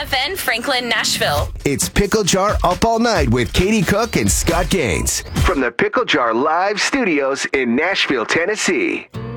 KFN Franklin, Nashville. It's Pickle Jar Up All Night with Katie Cook and Scott Gaines from the Pickle Jar Live Studios in Nashville, Tennessee.